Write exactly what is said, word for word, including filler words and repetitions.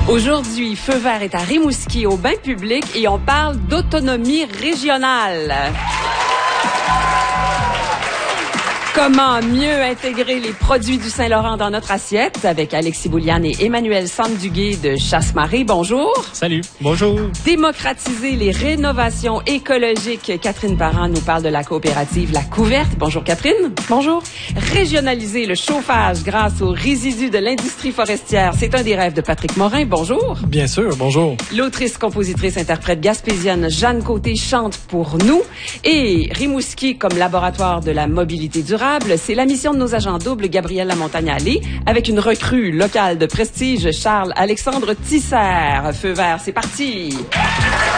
Aujourd'hui, Feu vert est à Rimouski au bain public et on parle d'autonomie régionale. Comment mieux intégrer les produits du Saint-Laurent dans notre assiette avec Alexis Bouliane et Emmanuel Sandduguay de Chasse-Marée. Bonjour. Salut. Bonjour. Démocratiser les rénovations écologiques. Catherine Parent nous parle de la coopérative La Couverte. Bonjour Catherine. Bonjour. Régionaliser le chauffage grâce aux résidus de l'industrie forestière. C'est un des rêves de Patrick Morin. Bonjour. Bien sûr. Bonjour. L'autrice, compositrice, interprète gaspésienne Jeanne Côté chante pour nous. Et Rimouski comme laboratoire de la mobilité durable. C'est la mission de nos agents doubles Gabriel Lamontagne-Allé avec une recrue locale de prestige Charles-Alexandre Tisser. Feu vert, c'est parti!